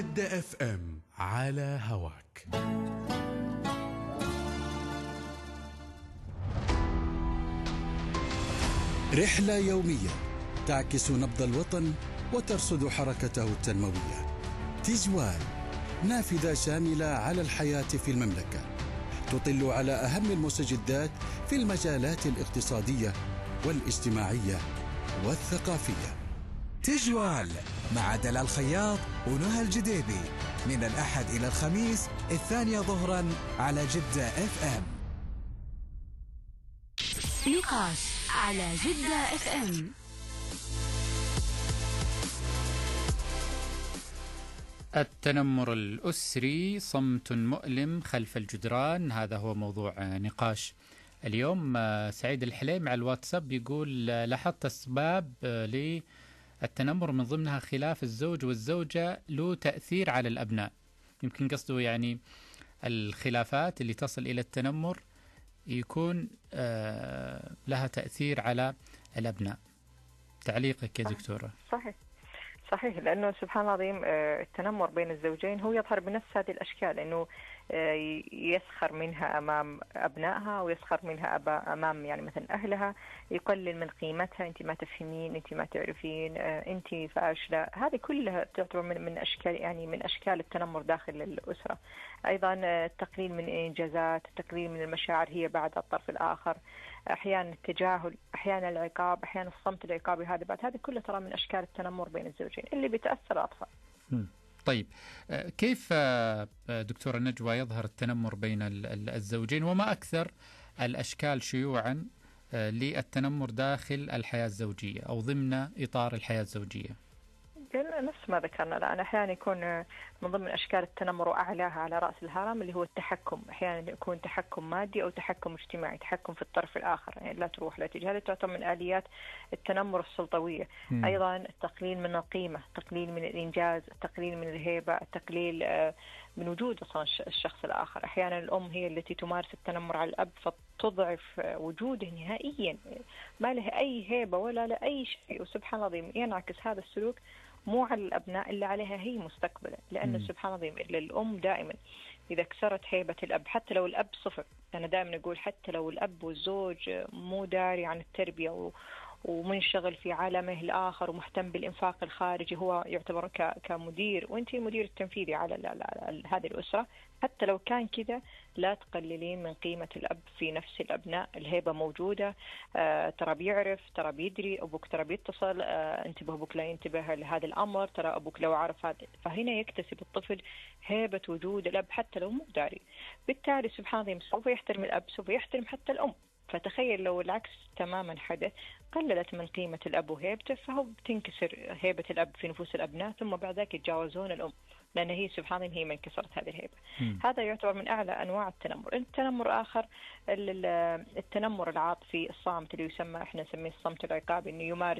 جدة اف ام على هواك. رحلة يومية تعكس نبض الوطن وترصد حركته التنموية. تجوال، نافذة شاملة على الحياة في المملكة، تطل على أهم المستجدات في المجالات الاقتصادية والاجتماعية والثقافية. تجوال مع دلال الخياط ونهى الجديبي من الأحد إلى الخميس 2 ظهرا على جدة اف ام. نقاش على جدة اف ام. التنمر الأسري صمت مؤلم خلف الجدران، هذا هو موضوع نقاش اليوم. سعيد الحليم على الواتساب يقول لاحظت أسباب للتنمر من ضمنها خلاف الزوج والزوجة له تأثير على الأبناء. يمكن قصده يعني الخلافات اللي تصل إلى التنمر يكون لها تأثير على الأبناء. تعليقك يا دكتورة؟ صحيح، لأنه سبحان الله العظيم التنمر بين الزوجين هو يظهر بنفس هذه الأشكال، أنه يسخر منها أمام أبنائها ويسخر منها أمام يعني مثلا أهلها، يقلل من قيمتها، أنت ما تفهمين، أنت ما تعرفين، أنت فاشلة. هذه كلها تعتبر من أشكال يعني من أشكال التنمر داخل الأسرة. أيضا التقليل من الإنجازات، التقليل من المشاعر هي بعد الطرف الآخر، أحيانا التجاهل، أحيانا العقاب، أحيانا الصمت العقابي. هذه كلها ترى من أشكال التنمر بين الزوجين اللي بتأثر الأطفال. طيب كيف دكتورة نجوى يظهر التنمر بين الزوجين، وما أكثر الأشكال شيوعا للتنمر داخل الحياة الزوجية أو ضمن إطار الحياة الزوجية؟ نفس ما ذكرنا الآن، أحيانا يكون من ضمن أشكال التنمر وأعلاها على رأس الهرم اللي هو التحكم. أحيانا يكون تحكم مادي أو تحكم اجتماعي، تحكم في الطرف الآخر، يعني لا تروح لا تجي. هذه تعتبر من آليات التنمر السلطوية. أيضا التقليل من القيمة، التقليل من الإنجاز، التقليل من الهيبة، التقليل من وجود أصلا الشخص الآخر. أحيانا الأم هي التي تمارس التنمر على الأب فتضعف وجوده نهائيا، ما له أي هيبة ولا له أي شيء. وسبحان الله العظيم ينعكس هذا السلوك مو على الأبناء اللي عليها هي مستقبلا، لأن سبحان الله العظيم الأم دائما إذا كسرت هيبة الأب، حتى لو الأب صفر، أنا دائما أقول حتى لو الأب والزوج مو داري عن التربية ومنشغل في عالمه الآخر ومهتم بالإنفاق الخارجي، هو يعتبر كمدير وأنت المدير التنفيذي على هذه الأسرة، حتى لو كان كذا لا تقللين من قيمة الأب في نفس الأبناء. الهيبة موجودة، ترى بيعرف، ترى بيدري، أبوك ترى بيتصل، انتبه أبوك لا ينتبه لهذا الأمر، ترى أبوك لو عرف هذا. فهنا يكتسب الطفل هيبة وجود الأب حتى لو مو داري. بالتالي سبحان الله سوف يحترم الأب، سوف يحترم حتى الأم. فتخيل لو العكس تماما حدث، قللت من قيمة الأب وهيبته، فهو بتنكسر هيبة الأب في نفوس الأبناء، ثم بعد ذلك يتجاوزون الأم، لأن هي سبحان الله هي من كسرت هذه الهيبة. هذا يعتبر من أعلى أنواع التنمر. التنمر آخر التنمر العاطفي الصامت اللي يسمى، احنا نسميه الصمت العقابي، إنه يمارس